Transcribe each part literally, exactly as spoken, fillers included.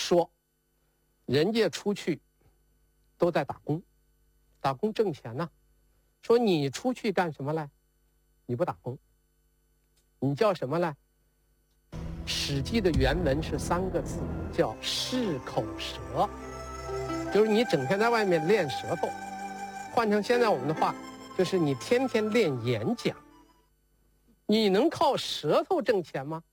说人家出去都在打工，打工挣钱呢，说你出去干什么来？你不打工，你叫什么来？《史记》的原文是三个字，叫适口舌，就是你整天在外面练舌头。换成现在我们的话，就是你天天练演讲。你能靠舌头挣钱吗？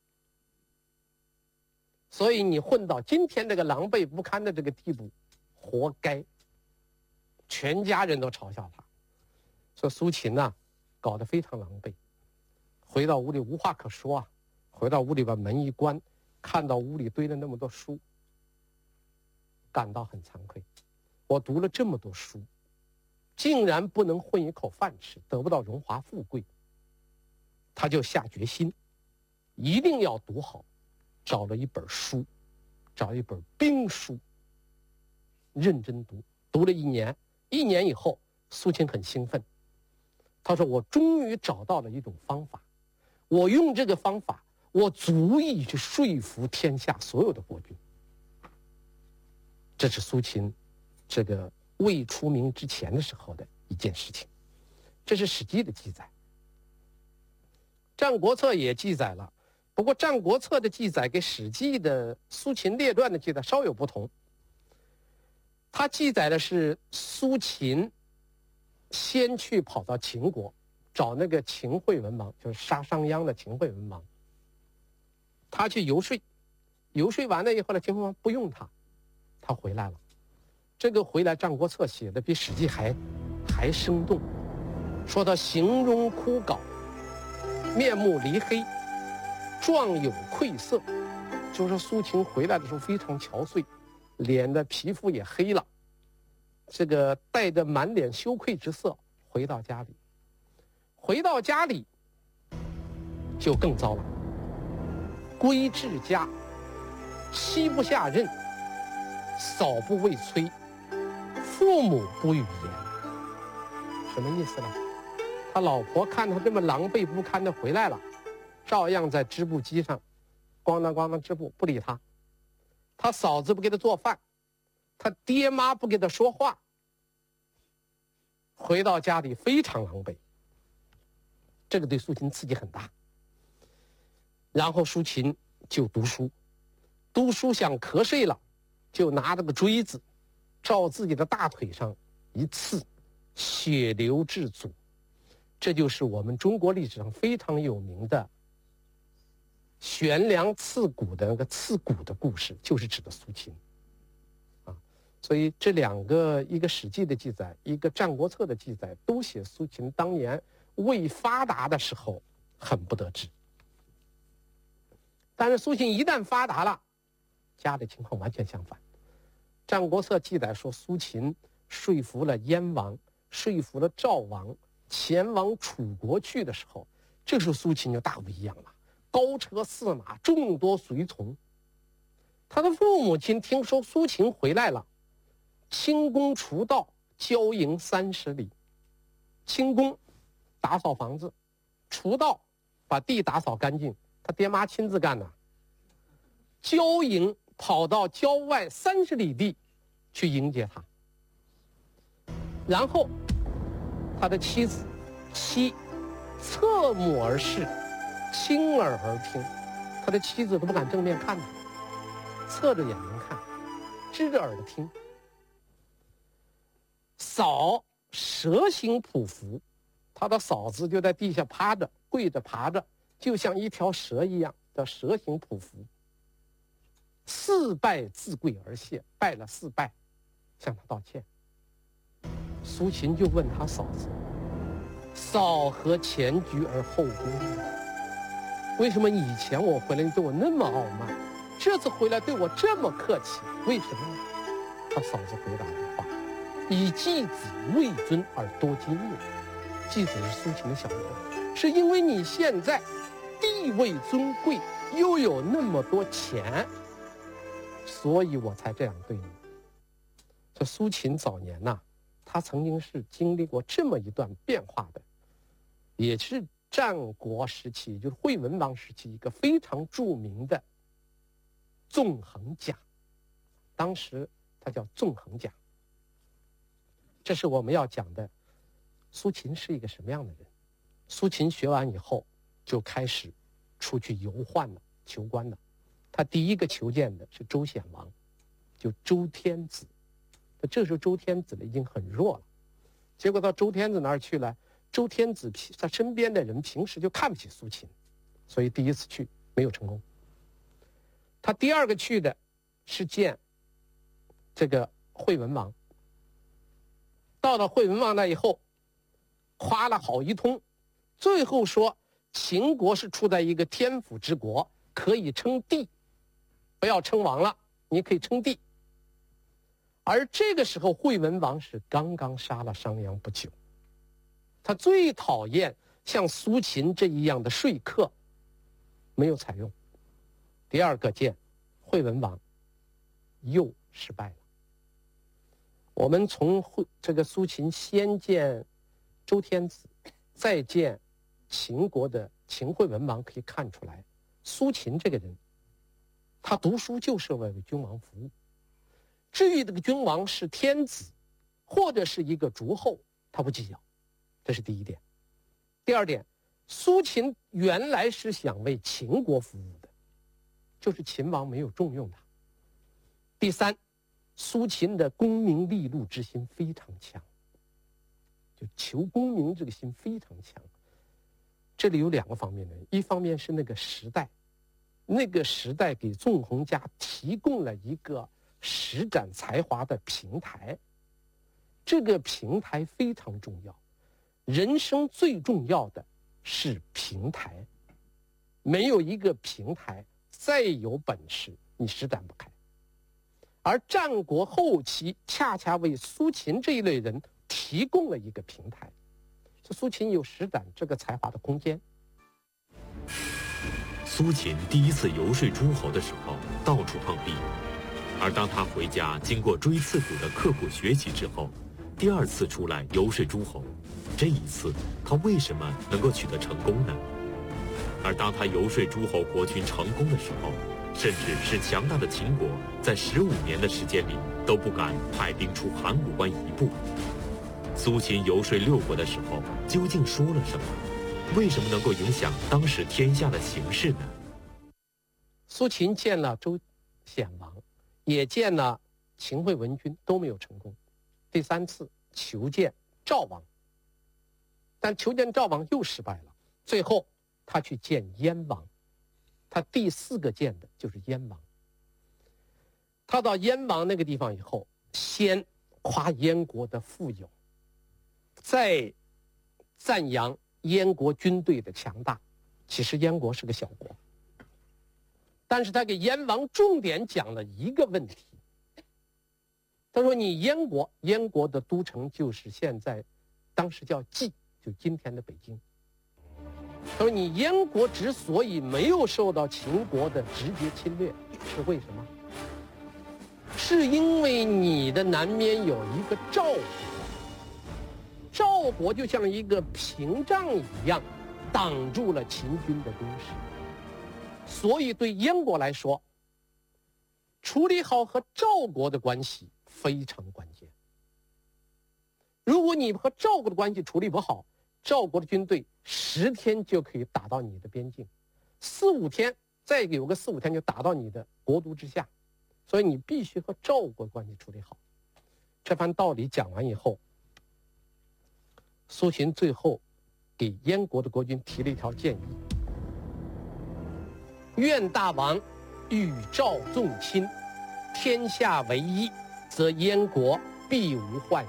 所以你混到今天这个狼狈不堪的这个地步，活该。全家人都嘲笑他，说苏秦呐、啊，搞得非常狼狈。回到屋里无话可说啊，回到屋里把门一关，看到屋里堆了那么多书，感到很惭愧。我读了这么多书，竟然不能混一口饭吃，得不到荣华富贵。他就下决心，一定要读好，找了一本书，找一本兵书，认真读，读了一年。一年以后，苏秦很兴奋，他说：“我终于找到了一种方法，我用这个方法，我足以去说服天下所有的国君。”这是苏秦这个未出名之前的时候的一件事情，这是《史记》的记载。《战国策》也记载了，不过《战国策》的记载跟《史记》的《苏秦列传》的记载稍有不同。它记载的是苏秦先去跑到秦国，找那个秦惠文王，就是杀商鞅的秦惠文王。他去游说，游说完了以后呢，秦惠文王不用他，他回来了。这个回来，《战国策》写的比《史记》还还生动，说他形容枯槁，面目离黑，状有愧色，就是说苏秦回来的时候非常憔悴，脸的皮肤也黑了，这个带着满脸羞愧之色回到家里。回到家里就更糟了，归至家，妻不下任，嫂不未催，父母不语言。什么意思呢？他老婆看他这么狼狈不堪的回来了，照样在织布机上咣当咣当织布，不理他。他嫂子不给他做饭，他爹妈不给他说话，回到家里非常狼狈。这个对苏秦刺激很大。然后苏秦就读书，读书想瞌睡了，就拿着个锥子照自己的大腿上一刺，血流至足。这就是我们中国历史上非常有名的悬梁刺股的那个刺股的故事，就是指的苏秦啊。所以这两个，一个《史记》的记载，一个《战国策》的记载，都写苏秦当年未发达的时候很不得志。但是苏秦一旦发达了，家里情况完全相反。《战国策》记载说，苏秦说服了燕王，说服了赵王，前往楚国去的时候，这时候苏秦就大不一样了，高车驷马，众多随从。他的父母亲听说苏秦回来了，清宫除道，郊营三十里。清宫打扫房子，除道把地打扫干净，他爹妈亲自干的。郊营跑到郊外三十里地去迎接他，然后他的妻子妻侧目而视，倾耳而听，他的妻子都不敢正面看他，侧着眼睛看，支着耳朵听。嫂蛇形匍匐，他的嫂子就在地下趴着，跪着爬着，就像一条蛇一样，叫蛇形匍匐。四拜自跪而谢，拜了四拜，向他道歉。苏秦就问他嫂子：“嫂何前居而后恭？为什么以前我回来你对我那么傲慢，这次回来对我这么客气？为什么呢？”他嫂子回答一句话：“以继子位尊而多今日。”继子是苏秦的小儿，是因为你现在地位尊贵，又有那么多钱，所以我才这样对你。这苏秦早年呐、啊，他曾经是经历过这么一段变化的，也是战国时期，就是惠文王时期一个非常著名的纵横家， 当时他叫纵横家。这是我们要讲的，苏秦是一个什么样的人。苏秦学完以后就开始出去游宦了，求官了。他第一个求见的是周显王，就周天子。这时候周天子呢已经很弱了，结果到周天子那儿去了，周天子他身边的人平时就看不起苏秦，所以第一次去没有成功。他第二个去的是见这个惠文王，到了惠文王那以后夸了好一通，最后说秦国是处在一个天府之国，可以称帝，不要称王了，你可以称帝。而这个时候惠文王是刚刚杀了商鞅不久，他最讨厌像苏秦这一样的说客，没有采用。第二个见惠文王又失败了。我们从这个苏秦先见周天子，再见秦国的秦惠文王可以看出来，苏秦这个人他读书就是为君王服务，至于这个君王是天子或者是一个诸侯，他不计较。这是第一点。第二点，苏秦原来是想为秦国服务的，就是秦王没有重用他。第三，苏秦的功名利禄之心非常强，就求功名这个心非常强。这里有两个方面的，一方面是那个时代，那个时代给纵横家提供了一个施展才华的平台，这个平台非常重要。人生最重要的是平台，没有一个平台，再有本事你施展不开。而战国后期恰恰为苏秦这一类人提供了一个平台，so苏秦有施展这个才华的空间。 苏秦第一次游说诸侯的时候，到处碰壁。而当他回家经过锥刺股的刻苦学习之后，第二次出来游说诸侯，这一次他为什么能够取得成功呢？而当他游说诸侯国君成功的时候，甚至是强大的秦国在十五年的时间里都不敢派兵出函谷关一步。苏秦游说六国的时候究竟说了什么？为什么能够影响当时天下的形势呢？ 苏秦见了周显王，也见了秦惠文君，都没有成功。第三次求见赵王，但求见赵王又失败了。最后他去见燕王，他第四个见的就是燕王。他到燕王那个地方以后，先夸燕国的富有，再赞扬燕国军队的强大。其实燕国是个小国，但是他给燕王重点讲了一个问题。他说你燕国，燕国的都城就是现在当时叫蓟，就今天的北京。他说你燕国之所以没有受到秦国的直接侵略，是为什么？是因为你的南面有一个赵国，赵国就像一个屏障一样挡住了秦军的攻势。所以对燕国来说，处理好和赵国的关系非常关键。如果你和赵国的关系处理不好，赵国的军队十天就可以打到你的边境，四五天再有个四五天就打到你的国都之下。所以你必须和赵国关系处理好。这番道理讲完以后，苏秦最后给燕国的国君提了一条建议：愿大王与赵纵亲，天下为一，则燕国必无患矣。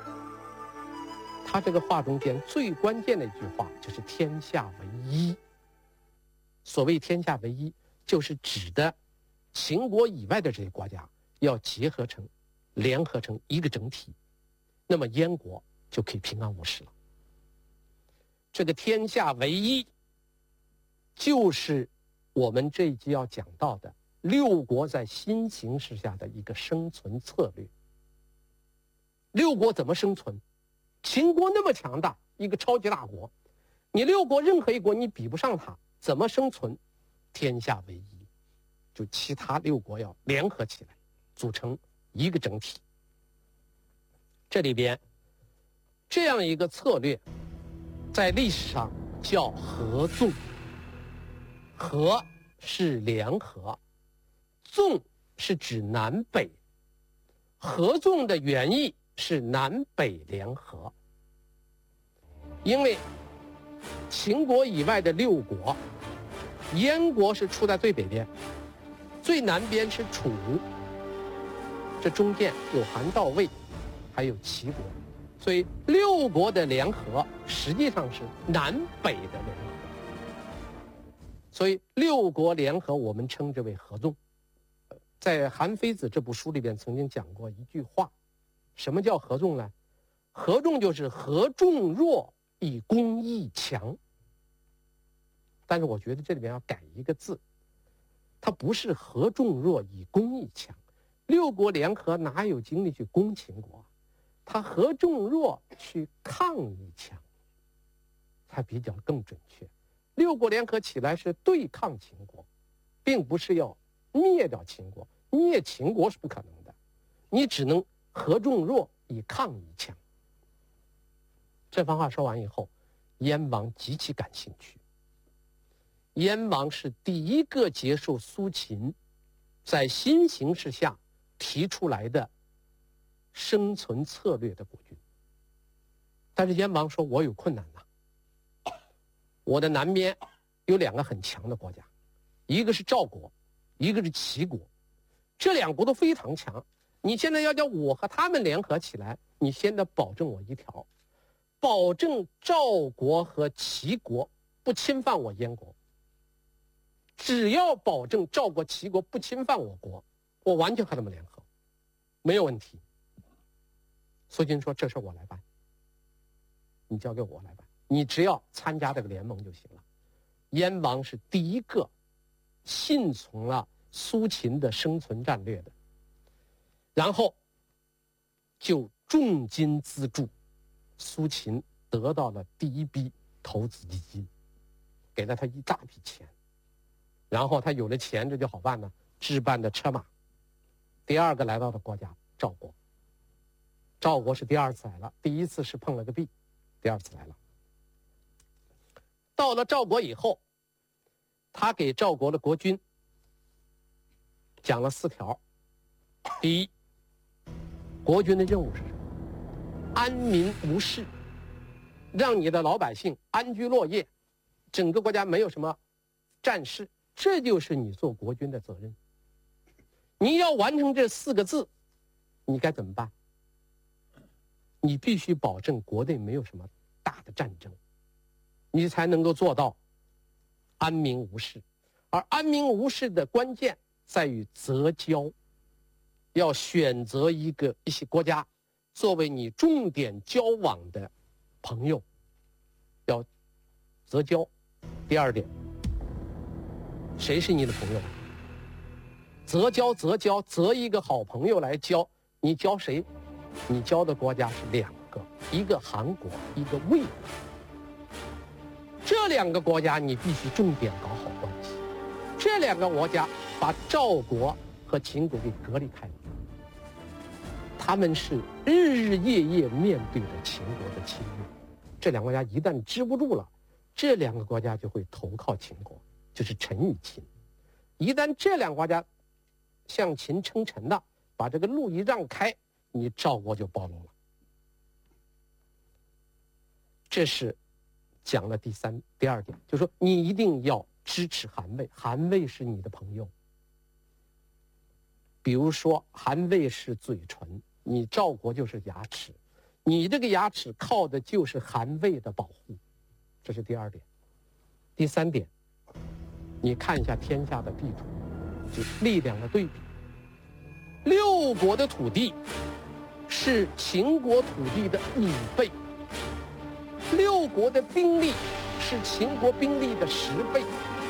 他这个话中间最关键的一句话就是天下为一。所谓天下为一，就是指的秦国以外的这些国家要结合成联合成一个整体，那么燕国就可以平安无事了。这个天下为一就是我们这一集要讲到的六国在新形势下的一个生存策略。六国怎么生存？秦国那么强大，一个超级大国，你六国任何一国你比不上它，怎么生存？天下为一，就其他六国要联合起来， 组成一个整体。这里边这样一个策略，在历史上叫合纵。合是联合，纵是指南北。合纵的原意是南北联合。因为秦国以外的六国，燕国是处在最北边，最南边是楚，这中间有韩赵魏，还有齐国，所以六国的联合实际上是南北的联合。所以六国联合我们称之为合纵。在《韩非子》这部书里边曾经讲过一句话，什么叫合纵呢？合纵就是合众弱以攻易强。但是我觉得这里面要改一个字，它不是合众弱以攻易强。六国联合哪有精力去攻秦国？它合众弱去抗易强，才比较更准确。六国联合起来是对抗秦国，并不是要灭掉秦国。灭秦国是不可能的，你只能合众弱以抗易强。这番话说完以后，燕王极其感兴趣。燕王是第一个接受苏秦在新形势下提出来的生存策略的国君。但是燕王说，我有困难呐、啊，我的南边有两个很强的国家，一个是赵国，一个是齐国，这两国都非常强，你现在要叫我和他们联合起来，你现在保证我一条，保证赵国和齐国不侵犯我燕国。只要保证赵国、齐国不侵犯我国，我完全和他们联合，没有问题。苏秦说：“这事我来办，你交给我来办，你只要参加这个联盟就行了。”燕王是第一个信从了苏秦的生存战略的，然后就重金资助苏秦，得到了第一笔投资基金，给了他一大笔钱。然后他有了钱，这就好办了，置办的车马。第二个来到的国家赵国，赵国是第二次来了，第一次是碰了个壁，第二次来了。到了赵国以后，他给赵国的国君讲了四条。第一，国君的任务是什么？安民无事，让你的老百姓安居乐业，整个国家没有什么战事，这就是你做国君的责任。你要完成这四个字，你该怎么办？你必须保证国内没有什么大的战争，你才能够做到安民无事。而安民无事的关键在于择交，要选择一个一些国家作为你重点交往的朋友，要择交。第二点，谁是你的朋友？择交择交择一个好朋友来交，你交谁？你交的国家是两个，一个韩国，一个魏国。这两个国家你必须重点搞好关系。这两个国家把赵国和秦国给隔离开了，他们是日日夜夜面对着秦国的侵略。这两个国家一旦支不住了，这两个国家就会投靠秦国，就是臣与秦。一旦这两个国家向秦称臣了，把这个路一让开，你赵国就暴露了。这是讲了第三第二点，就是说你一定要支持韩魏，韩魏是你的朋友。比如说韩魏是嘴唇，你赵国就是牙齿，你这个牙齿靠的就是韩魏的保护，这是第二点。第三点，你看一下天下的地图，就力量的对比。六国的土地是秦国土地的五倍，六国的兵力是秦国兵力的十倍。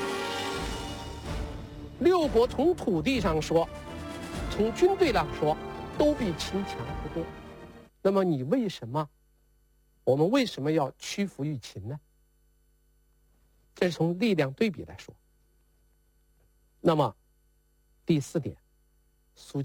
六国从土地上说，从军队上说，都比秦强不多。那么你为什么，我们为什么要屈服于秦呢？这是从力量对比来说。那么第四点，苏秦